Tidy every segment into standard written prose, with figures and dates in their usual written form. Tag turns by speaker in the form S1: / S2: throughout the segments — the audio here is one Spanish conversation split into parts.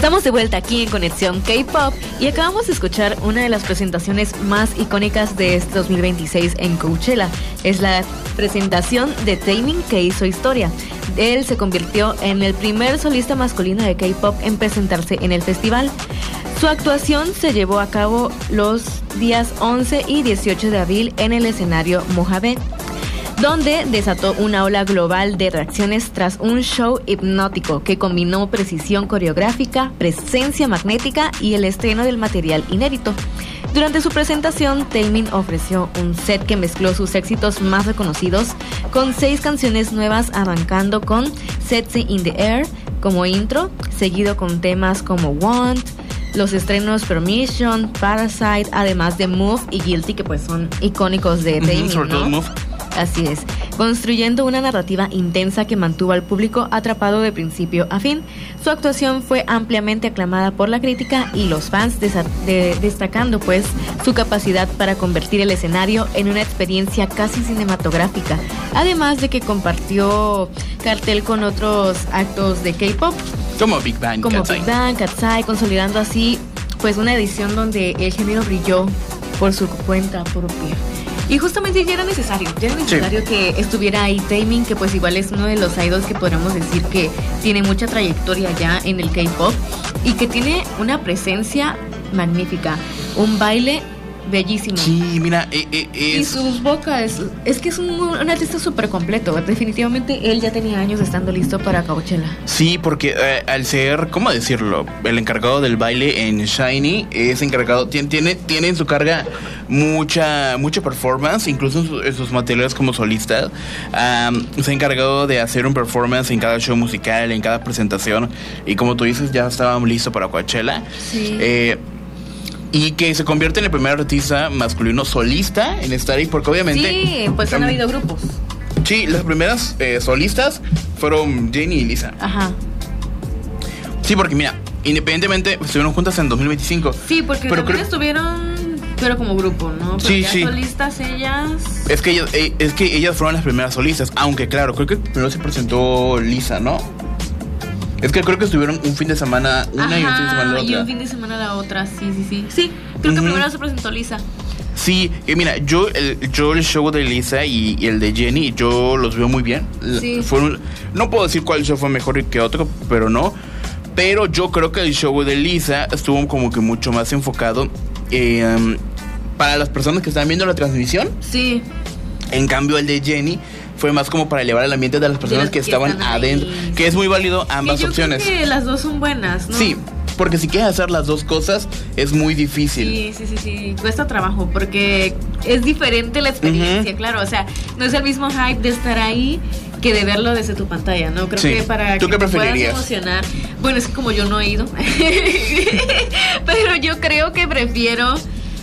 S1: Estamos de vuelta aquí en Conexión K-Pop y acabamos de escuchar una de las presentaciones más icónicas de este 2026 en Coachella. Es la presentación de Taemin, que hizo historia. Él se convirtió en el primer solista masculino de K-Pop en presentarse en el festival. Su actuación se llevó a cabo los días 11 y 18 de abril en el escenario Mojave, donde desató una ola global de reacciones tras un show hipnótico que combinó precisión coreográfica, presencia magnética y el estreno del material inédito. Durante su presentación, Taemin ofreció un set que mezcló sus éxitos más reconocidos con 6 canciones nuevas, arrancando con Sexy in the Air como intro, seguido con temas como Want, los estrenos Permission, Parasite, además de Move y Guilty, que pues son icónicos de Taemin,
S2: sobre todo Move.
S1: Así es, construyendo una narrativa intensa que mantuvo al público atrapado de principio a fin. Su actuación fue ampliamente aclamada por la crítica y los fans, destacando pues su capacidad para convertir el escenario en una experiencia casi cinematográfica, además de que compartió cartel con otros actos de K-pop
S2: como Big Bang,
S1: Katseye, consolidando así pues una edición donde el género brilló por su cuenta propia. Y justamente ya era necesario sí, que estuviera ahí Taemin, que pues igual es uno de los idols que podríamos decir que tiene mucha trayectoria ya en el K-pop y que tiene una presencia magnífica, un baile bellísimo.
S2: Sí, mira,
S1: y sus vocals, es que es un artista súper completo. Definitivamente él ya tenía años estando listo para Coachella.
S2: Sí, porque al ser, ¿cómo decirlo? El encargado del baile en SHINee es encargado, tiene en su carga mucha performance, incluso en sus materiales como solista. Se ha encargado de hacer un performance en cada show musical, en cada presentación, y como tú dices, ya estábamos listos para Coachella.
S1: Sí.
S2: Y que se convierte en el primer artista masculino solista en estar ahí, porque obviamente...
S1: Sí, pues han habido grupos.
S2: Sí, las primeras solistas fueron Jennie y Lisa.
S1: Ajá.
S2: Sí, porque mira, independientemente estuvieron juntas en 2025.
S1: Sí, porque también estuvieron, pero como grupo, ¿no? Pero
S2: sí,
S1: ya
S2: sí.
S1: Solistas ellas...
S2: Es que ellas fueron las primeras solistas, aunque claro, creo que primero se presentó Lisa, ¿no? Es que creo que estuvieron un fin de semana una y un fin de semana la otra.
S1: Y un fin de semana la otra, sí. Sí, creo que primero se presentó Lisa.
S2: Sí, mira, yo el show de Lisa y el de Jennie, yo los veo muy bien.
S1: Sí.
S2: No puedo decir cuál show fue mejor que otro, pero no. Pero yo creo que el show de Lisa estuvo como que mucho más enfocado para las personas que estaban viendo la transmisión.
S1: Sí.
S2: En cambio, el de Jennie fue más como para elevar el ambiente de las personas que estaban adentro, que es muy válido ambas opciones.
S1: Creo que las dos son buenas, ¿no?
S2: Sí, porque si quieres hacer las dos cosas es muy difícil.
S1: Sí, cuesta trabajo porque es diferente la experiencia, claro, o sea, no es el mismo hype de estar ahí que de verlo desde tu pantalla, ¿no? Creo que para
S2: ¿tú
S1: que
S2: qué
S1: te puedas emocionar, bueno, es que como yo no he ido, pero yo creo que prefiero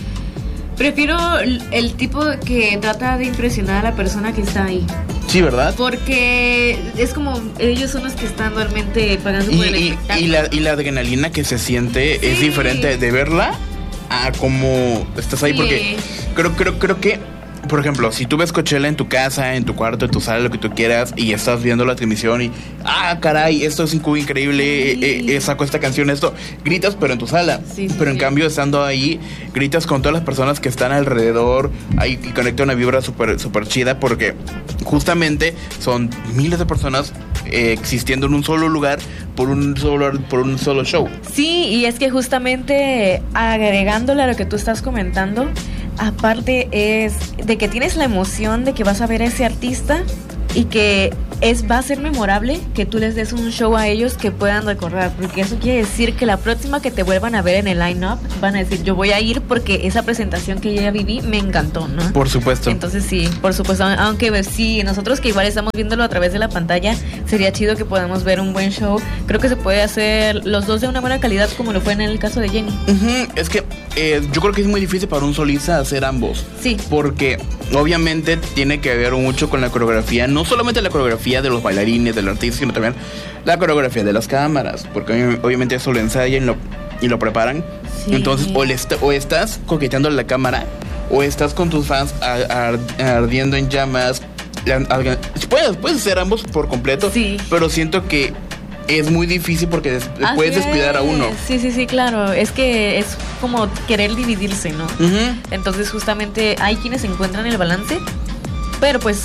S1: el tipo que trata de impresionar a la persona que está ahí.
S2: Sí, ¿verdad?
S1: Porque es como ellos son los que están realmente pagando por el espectáculo.
S2: Y la adrenalina que se siente es diferente de verla a como estás ahí, porque creo que, por ejemplo, si tú ves Coachella en tu casa, en tu cuarto, en tu sala, lo que tú quieras, y estás viendo la transmisión y caray, esto es increíble, sacó esta canción, esto, gritas pero en tu sala, pero en cambio estando ahí, gritas con todas las personas que están alrededor, ahí conecta una vibra súper chida, porque justamente son miles de personas existiendo en un solo lugar por un solo show.
S1: Sí, y es que justamente agregándole a lo que tú estás comentando, aparte es de que tienes la emoción de que vas a ver a ese artista y que va a ser memorable que tú les des un show a ellos que puedan recordar, porque eso quiere decir que la próxima que te vuelvan a ver en el line-up van a decir, yo voy a ir porque esa presentación que yo ya viví me encantó, ¿no?
S2: Por supuesto.
S1: Entonces sí, por supuesto, aunque sí, nosotros que igual estamos viéndolo a través de la pantalla, sería chido que podamos ver un buen show. Creo que se puede hacer los dos de una buena calidad, como lo fue en el caso de Jennie.
S2: Es que yo creo que es muy difícil para un solista hacer ambos.
S1: Sí.
S2: Porque obviamente tiene que ver mucho con la coreografía, no solamente la coreografía de los bailarines, del artista, sino también la coreografía de las cámaras, porque obviamente eso lo ensayan y lo preparan. Sí. Entonces o estás coqueteando a la cámara o estás con tus fans ardiendo en llamas. Puedes hacer ambos por completo,
S1: sí.
S2: Pero siento que es muy difícil porque puedes descuidar a uno.
S1: Sí, claro. Es que es como querer dividirse, ¿no? Entonces justamente hay quienes encuentran el balance, pero pues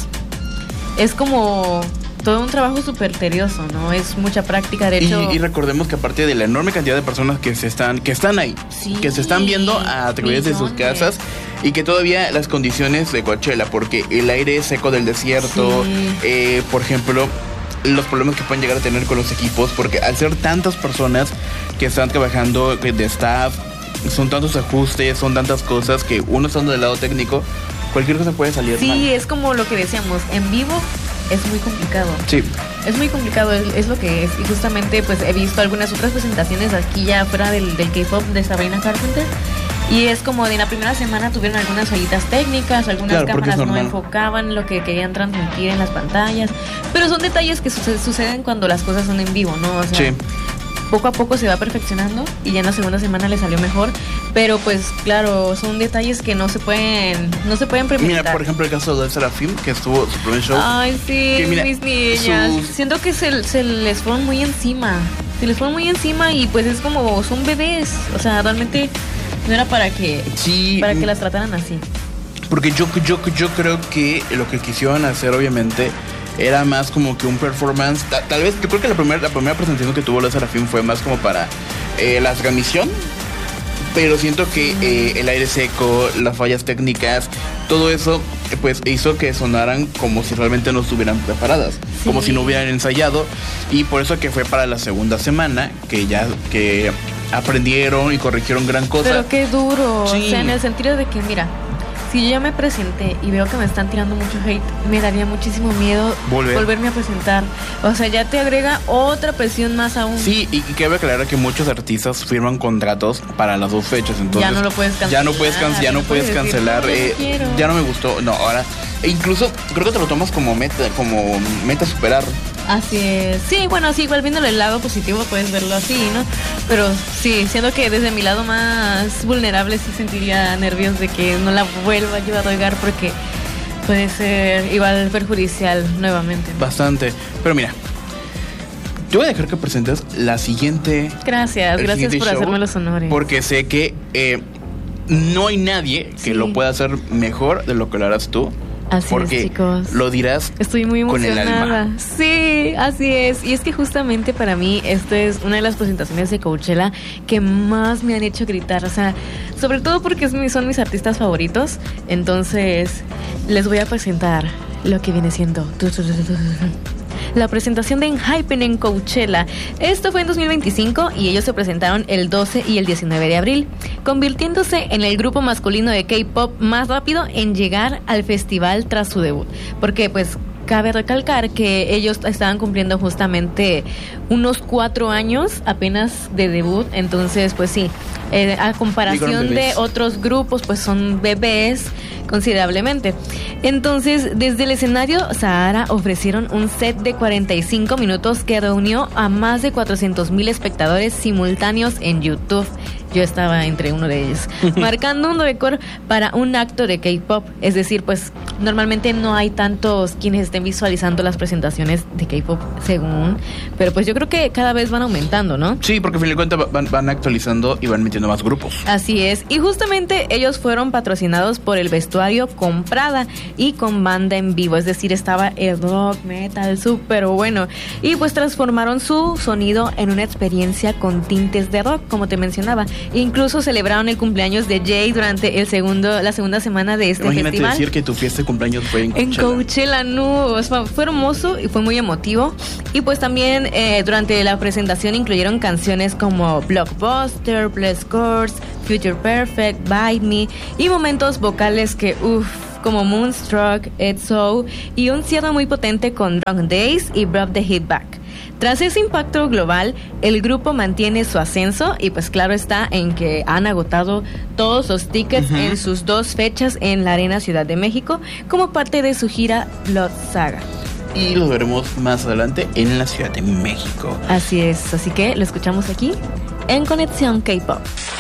S1: es como todo un trabajo súper tedioso, ¿no? Es mucha práctica, de hecho.
S2: Y recordemos que aparte de la enorme cantidad de personas que están ahí, que se están viendo a través de sus casas, y que todavía las condiciones de Coachella, porque el aire seco del desierto, por ejemplo, los problemas que pueden llegar a tener con los equipos, porque al ser tantas personas que están trabajando de staff, son tantos ajustes, son tantas cosas que uno estando del lado técnico, cualquier cosa puede salir mal.
S1: Sí, es como lo que decíamos, en vivo es muy complicado.
S2: Sí.
S1: Es muy complicado, es lo que es. Y justamente pues he visto algunas otras presentaciones aquí ya fuera del K-pop de Sabrina Carpenter. Y es como de la primera semana tuvieron algunas fallitas técnicas, algunas cámaras no enfocaban lo que querían transmitir en las pantallas. Pero son detalles que suceden cuando las cosas son en vivo, ¿no? O sea, poco a poco se va perfeccionando y ya en la segunda semana le salió mejor. Pero pues claro, son detalles que no se pueden premeditar.
S2: Mira, por ejemplo, el caso de Serafim, que estuvo su primer show.
S1: Ay, sí, que, mira, mis niñas. Siento que se les fueron muy encima. Se les fueron muy encima y pues es como, son bebés. O sea, realmente no era para que las trataran así.
S2: Porque yo creo que lo que quisieron hacer, obviamente, era más como que un performance. Tal vez, yo creo que la primera presentación que tuvo la Serafim fue más como para la transmisión. Pero siento que el aire seco, las fallas técnicas, todo eso pues hizo que sonaran como si realmente no estuvieran preparadas, como si no hubieran ensayado. Y por eso que fue para la segunda semana que aprendieron y corrigieron gran cosa.
S1: Pero qué duro, o sea, en el sentido de que mira, si yo ya me presenté y veo que me están tirando mucho hate, me daría muchísimo miedo volverme a presentar. O sea, ya te agrega otra presión más aún.
S2: Sí, y cabe aclarar que muchos artistas firman contratos para las dos fechas, entonces
S1: ya no lo puedes cancelar.
S2: Ya no puedes cancelar. Ya no me gustó. No, ahora incluso creo que te lo tomas como meta superar.
S1: Así es. Sí, bueno, sí, igual viéndolo el lado positivo puedes verlo así, ¿no? Pero sí, siento que desde mi lado más vulnerable sí sentiría nervios de que no la vuelva yo a dolgar porque puede ser igual perjudicial nuevamente.
S2: Bastante. Pero mira, te voy a dejar que presentes la siguiente.
S1: Gracias por hacerme los honores.
S2: Porque sé que no hay nadie que lo pueda hacer mejor de lo que lo harás tú.
S1: Así
S2: porque
S1: es, chicos.
S2: Lo dirás.
S1: Estoy muy emocionada.
S2: Con el alma.
S1: Sí, así es. Y es que justamente para mí esta es una de las presentaciones de Coachella que más me han hecho gritar. O sea, sobre todo porque son mis artistas favoritos. Entonces, les voy a presentar lo que viene siendo la presentación de ENHYPEN en Coachella. Esto fue en 2025 y ellos se presentaron el 12 y el 19 de abril, convirtiéndose en el grupo masculino de K-pop más rápido en llegar al festival tras su debut. Porque pues cabe recalcar que ellos estaban cumpliendo justamente unos 4 años apenas de debut. Entonces pues sí, a comparación de otros grupos pues son bebés considerablemente. Entonces, desde el escenario Sahara ofrecieron un set de 45 minutos que reunió a más de 400,000 espectadores simultáneos en YouTube. Yo estaba entre uno de ellos, marcando un récord para un acto de K-pop. Es decir, pues normalmente no hay tantos quienes estén visualizando las presentaciones de K-pop según, pero pues yo creo que cada vez van aumentando, ¿no?
S2: Sí, porque al fin de cuentas van actualizando y van metiendo más grupos.
S1: Así es, y justamente ellos fueron patrocinados por el vestuario con Prada y con banda en vivo, es decir, estaba el rock, metal, súper bueno, y pues transformaron su sonido en una experiencia con tintes de rock, como te mencionaba. Incluso celebraron el cumpleaños de Jay durante la segunda semana de este
S2: festival.
S1: Imagínate
S2: decir que tu fiesta de cumpleaños fue en Coachella.
S1: En Coachella, no, o sea, fue hermoso y fue muy emotivo. Y pues también durante la presentación incluyeron canciones como Blockbuster, Bless Chords, Future Perfect, Bite Me y momentos vocales que como Moonstruck, EXO y un cierre muy potente con Drunk Days y Brought the Heat Back. Tras ese impacto global, el grupo mantiene su ascenso y pues claro está en que han agotado todos los tickets en sus 2 fechas en la Arena Ciudad de México como parte de su gira Blood Saga.
S2: Y los veremos más adelante en la Ciudad de México.
S1: Así es, así que lo escuchamos aquí en Conexión K-Pop.